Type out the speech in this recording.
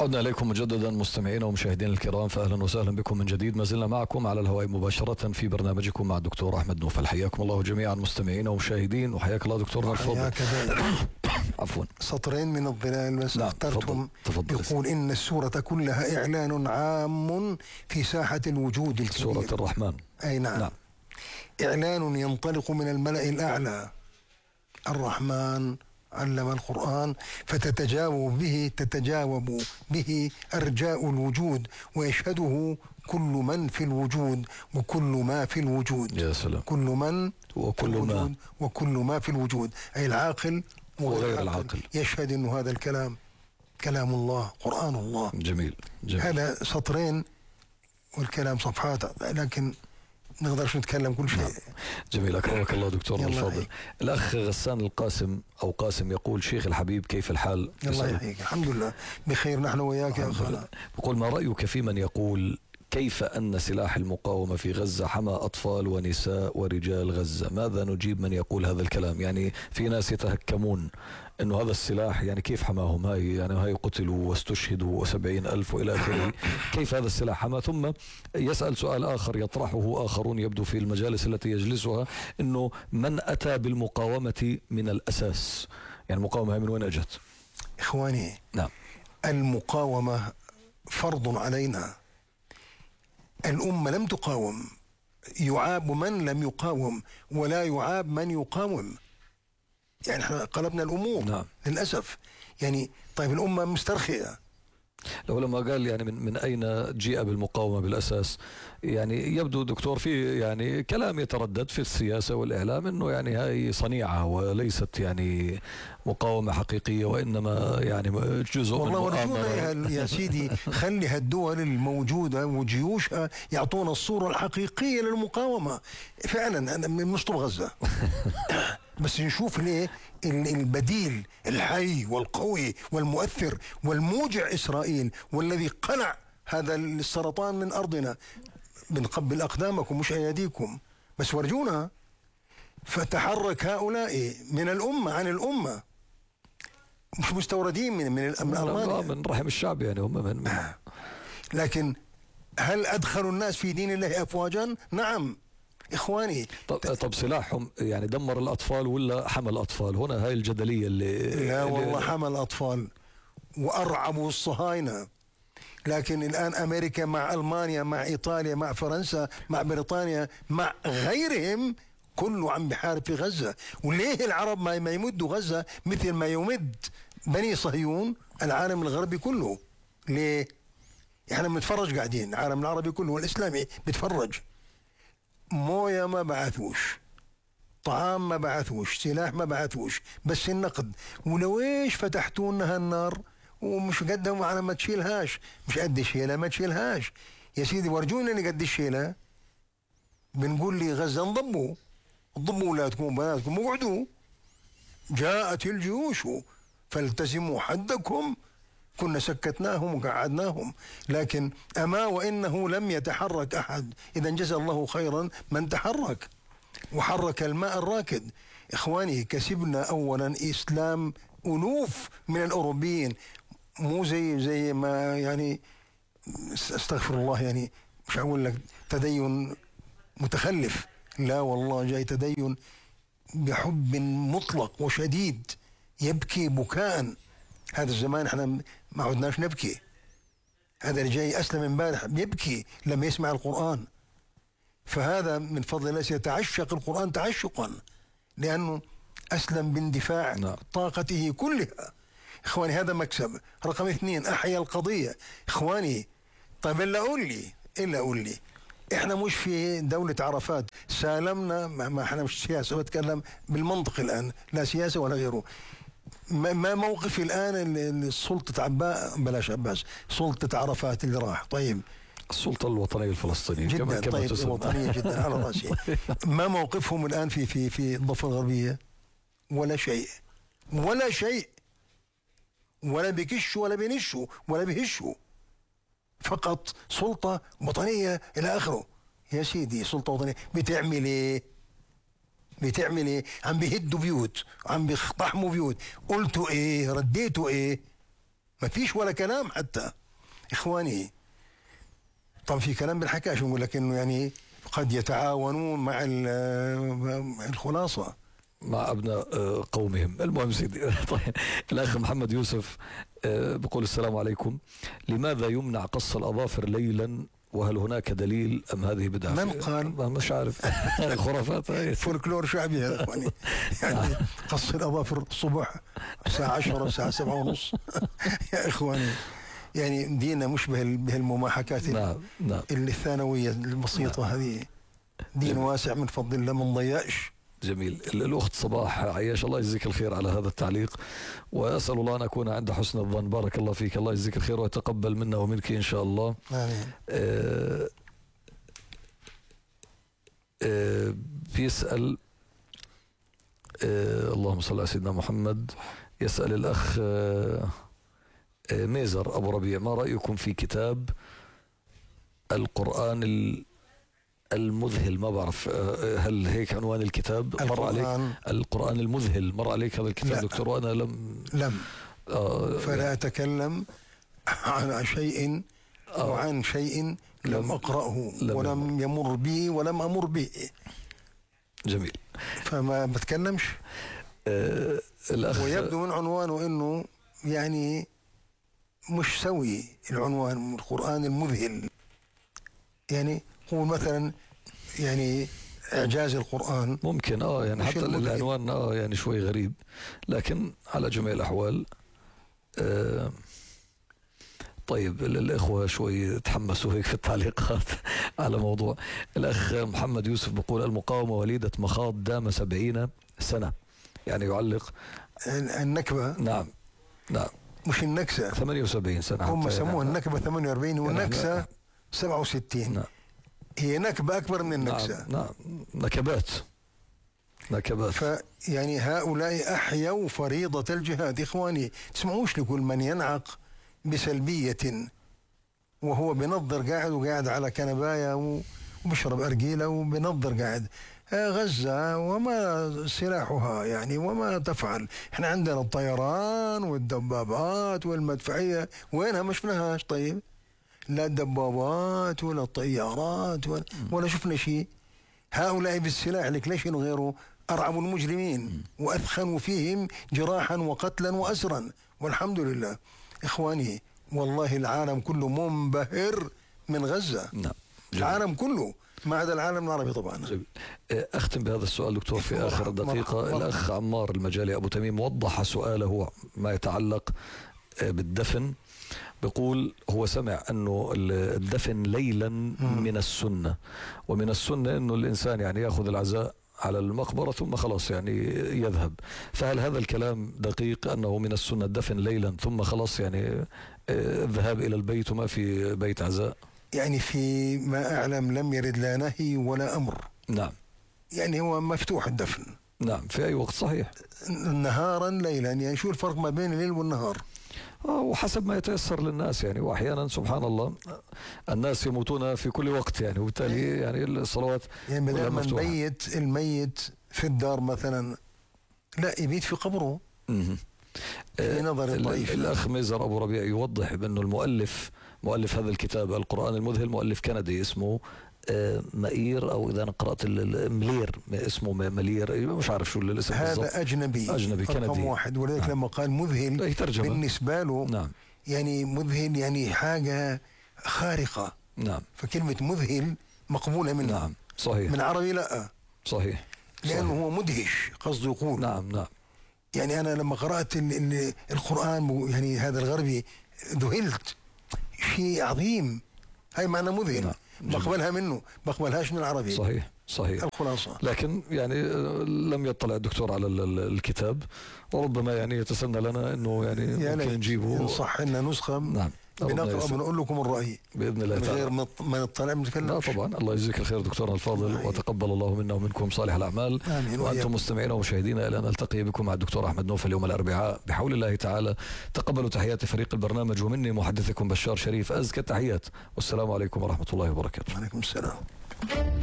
عدنا إليكم مجددا مستمعينا ومشاهدينا الكرام، فأهلا وسهلا بكم من جديد. ما زلنا معكم على الهواء مباشرة في برنامجكم مع الدكتور أحمد نوفل. حياكم الله جميعا مستمعينا ومشاهدين، وحياك الله دكتورنا الفاضل. عفوا، سطرين من الظلال بس اخترتم. يقول إن السورة كلها إعلان عام في ساحة الوجود الكبير. سورة الرحمن. أي نعم. إعلان ينطلق من الملأ الأعلى. الرحمن علم القرآن فتتجاوب به أرجاء الوجود، ويشهده كل من في الوجود وكل ما في الوجود. يا سلام. كل من وكل ما في الوجود، أي العاقل وغير العاقل يشهد أنه هذا الكلام كلام الله، قرآن الله. جميل. هذا سطرين والكلام صفحات، لكن نقدرش نتكلم كل شيء. جميل، أكرمك الله دكتورنا الفاضل. الأخ غسان القاسم أو قاسم يقول: شيخ الحبيب كيف الحال؟ الله يحييك. الحمد لله بخير نحن وياك يا أخوانا. يقول: ما رأيك في من يقول كيف أن سلاح المقاومة في غزة حمى أطفال ونساء ورجال غزة؟ ماذا نجيب من يقول هذا الكلام؟ يعني في ناس يتهكمون أنه هذا السلاح يعني كيف حماهم، هاي قتلوا واستشهدوا 70,000 وإلى آخره. كيف هذا السلاح حمى؟ ثم يسأل سؤال آخر يطرحه آخرون يبدو في المجالس التي يجلسها، أنه من أتى بالمقاومة من الأساس؟ يعني المقاومة من وين أجت؟ إخواني، نعم، المقاومة فرض علينا. الأمة لم تقاوم، يعاب من لم يقاوم ولا يعاب من يقاوم. يعني احنا قلبنا الأمور. نعم. للأسف. يعني طيب الأمة مسترخية. لو لما قال يعني من أين جيء بالمقاومة بالأساس، يعني يبدو دكتور في يعني كلام يتردد في السياسة والإعلام أنه يعني هاي صنيعة وليست يعني مقاومة حقيقية، وإنما يعني جزء من مؤامرة. يا سيدي خلي هالدول الموجودة وجيوشها يعطونا الصورة الحقيقية للمقاومة. فعلا أنا نشطب غزة بس نشوف ليه البديل الحي والقوي والمؤثر والموجع إسرائيل، والذي قلع هذا السرطان من أرضنا. بنقبل أقدامكم مش أيديكم، بس ورجونا. فتحرك هؤلاء من الأمة عن الأمة، مش مستوردين من ألمانيا، من رحم الشعب، يعني هم من لكن هل أدخلوا الناس في دين الله أفواجا؟ نعم إخواني. طب سلاحهم يعني دمر الأطفال ولا حمى الأطفال؟ هنا هاي الجدلية لا والله حمى الأطفال وأرعبوا الصهاينة. لكن الآن أمريكا مع ألمانيا مع إيطاليا مع فرنسا مع بريطانيا مع غيرهم كله عم بحارب في غزة. وليه العرب ما يمدوا غزة مثل ما يمد بني صهيون العالم الغربي كله؟ ليه؟ احنا بنتفرج قاعدين، العالم العربي كله والإسلامي بيتفرج. موية ما بعثوش، طعام ما بعثوش، سلاح ما بعثوش، بس النقد. ولو ايش فتحتوا لنا هالنار ومش قدهم على ما تشيلهاش، مش قد الشيلة ما تشيلهاش. يا سيدي ورجوني قد الشيلة. بنقول لي غزة انضموا اولادكم وبناتكم وقعدوا. جاءت الجيوش فالتزموا حدكم، كنا سكتناهم وقعدناهم. لكن أما وإنه لم يتحرك أحد. إذا جزى الله خيرا من تحرك وحرك الماء الراكد. إخواني كسبنا أولا إسلام ألوف من الأوروبيين، مو زي ما يعني استغفر الله، يعني مش هقول لك تدين متخلف، لا والله جاي تدين بحب مطلق وشديد يبكي بكاء. هذا الزمان احنا ما عدناش نبكي. هذا اللي جاي أسلم امبارح بيبكي لما يسمع القرآن. فهذا من فضل الله سيتعشق القرآن تعشقا، لأنه أسلم باندفاع طاقته كلها. إخواني هذا مكسب. رقم 2 أحيا القضية. إخواني طيب إلا أقول لي إحنا مش في دولة عرفات سالمنا، ما إحنا مش سياسة، بتكلم بالمنطق الآن، لا سياسة ولا غيره. ما موقف الآن سلطة عباس، سلطة عرفات اللي راح؟ طيب السلطة الوطنية الفلسطينية جدا، طيب وطنية جدا على رأسي. ما موقفهم الآن في الضفة الغربية؟ ولا شيء ولا بيكشوا ولا بينشوا ولا بيهشوا، فقط سلطة وطنية إلى آخره. يا سيدي سلطة وطنية بتعمل إيه؟ عم بيهدوا بيوت، عم بيقتحموا بيوت. قلتوا إيه؟ رديتوا إيه؟ ما فيش ولا كلام حتى إخواني. طبعا في كلام بالحكاش يقول لك إنه يعني قد يتعاونون مع الخلاصة مع أبناء قومهم. المهم سيدي. طيب الأخ محمد يوسف بقول السلام عليكم، لماذا يمنع قص الأظافر ليلا وهل هناك دليل أم هذه بدعة؟ من قال؟ مش عارف. خرافات هاي. فولكلور شعبي هذا إخواني. يعني قص الأظافر الصبح الساعة 10 الساعة 7:30. يا إخواني يعني ديننا مش بهالمماحكات نعم نعم الثانوية البسيطة. نعم. هذه دين واسع من فضل الله، ما نضيعش. جميل. الأخت صباح عياش الله يجزيك الخير على هذا التعليق، وأسأل الله أن أكون عند حسن الظن. بارك الله فيك، الله يجزيك الخير ويتقبل منا ومنك إن شاء الله. آمين. بيسأل اللهم صل على سيدنا محمد، يسأل الأخ ميزر أبو ربيع، ما رأيكم في كتاب القرآن المذهل؟ ما بعرف هل هيك عنوان الكتاب؟ مر عليك القرآن المذهل؟ مر عليك هذا الكتاب دكتور؟ وأنا لم فلا أتكلم عن شيء وعن شيء لم أقرأه ولم يمر بي ولم أمر به. جميل. فما بتكلمش. الأخ ويبدو من عنوانه إنه يعني مش سوي العنوان القرآن المذهل. يعني هو مثلا يعني إعجاز القرآن ممكن يعني حتى العنوان يعني شوي غريب، لكن على جميع الأحوال طيب الإخوة شوي تحمسوا هيك في التعليقات على موضوع. الأخ محمد يوسف بقول المقاومة وليدة مخاض دام 70 سنة، يعني يعلق النكبة. نعم نعم مش النكسة 78 سنة، هم سموها النكبة 48 والنكسة 67. نعم. هي نكبة أكبر من النكسة. نعم نكبات. فيعني هؤلاء أحيوا فريضة الجهاد. إخواني تسمعوش لكل من ينعق بسلبية وهو بنظر قاعد على كنباية وبشرب أرجيلة وبنظر قاعد. غزة وما سلاحها يعني وما تفعل. احنا عندنا الطيران والدبابات والمدفعية، وينها ما شفناهاش. طيب لا الدبابات ولا الطيارات ولا شفنا شيء. هؤلاء بالسلاح لك ليش غيره أرعبوا المجرمين وأثخنوا فيهم جراحا وقتلا وأسرا، والحمد لله. إخواني والله العالم كله منبهر من غزة. نعم. العالم كله ما عدا العالم العربي طبعا. أختم بهذا السؤال دكتور في آخر دقيقة. الأخ عمار المجالي أبو تميم وضح سؤاله ما يتعلق بالدفن. بيقول هو سمع أنه الدفن ليلا من السنة، ومن السنة أنه الإنسان يعني يأخذ العزاء على المقبرة ثم خلاص يعني يذهب. فهل هذا الكلام دقيق أنه من السنة الدفن ليلا ثم خلاص يعني الذهاب إلى البيت وما في بيت عزاء؟ يعني في ما أعلم لم يرد لا نهي ولا أمر. نعم. يعني هو مفتوح الدفن. نعم في أي وقت صحيح. نهارا ليلا، يعني شو الفرق ما بين الليل والنهار؟ وحسب ما يتيسر للناس يعني، وأحيانا سبحان الله الناس يموتون في كل وقت يعني، وبالتالي يعني الصلوات يعني بدل ما نبيت الميت في الدار مثلا لا يبيت في قبره. في نظر ضعيف. الأخ ميزر أبو ربيع يوضح بأنه مؤلف هذا الكتاب القرآن المذهل مؤلف كندي اسمه مائير، أو إذا أنا قرأت ملير اسمه ملير، مش عارف شو الاسم بالضبط. هذا أجنبي كندي رقم واحد، ولذلك نعم. لما قال مذهل بالنسبة له نعم. يعني مذهل يعني حاجة خارقة. نعم. فكلمة مذهل مقبولة منه. نعم صحيح. من عربي لا صحيح. لأنه هو مدهش قصده يقول. نعم. يعني أنا لما قرأت القرآن يعني هذا الغربي ذهلت، شيء عظيم. هاي معنى مذهل. نعم. بقبلها منه، بقبلهاش من العربي. صحيح الخلاصة. لكن يعني لم يطلع الدكتور على الكتاب، وربما يعني يتسنى لنا انه يعني ممكن نجيبه ان صح لنا نسخة. نعم. بنقرأ بنقول لكم الرأي بإذن الله تعالى، غير ما نطلع بنتكلم. لا طبعا. الله يجزيك الخير دكتورنا الفاضل، وتقبل الله منا ومنكم صالح الأعمال. آمين. وأنتم مستمعين ومشاهدينا إلى أن نلتقي بكم مع الدكتور أحمد نوفل يوم الأربعاء بحول الله تعالى. تقبلوا تحيات فريق البرنامج ومني محدثكم بشار شريف أزكى التحيات، والسلام عليكم ورحمة الله وبركاته. وعليكم السلام.